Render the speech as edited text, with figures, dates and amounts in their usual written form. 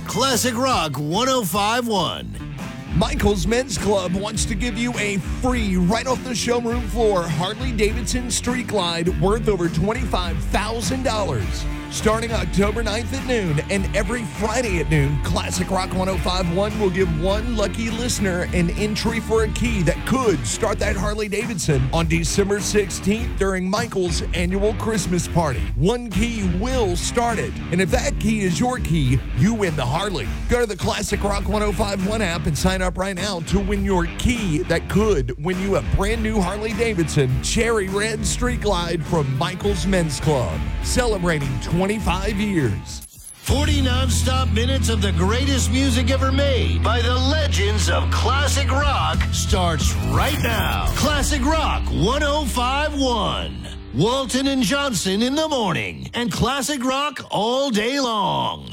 Classic Rock 105.1. Michael's Men's Club wants to give you a free, right off the showroom floor, Harley-Davidson Street Glide worth over $25,000. Starting October 9th at noon and every Friday at noon, Classic Rock 105.1 will give one lucky listener an entry for a key that could start that Harley-Davidson on December 16th during Michael's annual Christmas party. One key will start it, and if that key is your key, you win the Harley. Go to the Classic Rock 105.1 app and sign up right now to win your key that could win you a brand new Harley-Davidson Cherry Red Street Glide from Michael's Men's Club, celebrating 25 years. 40 non-stop minutes of the greatest music ever made by the legends of Classic Rock starts right now. Classic Rock 105.1. Walton and Johnson in the morning and Classic Rock all day long.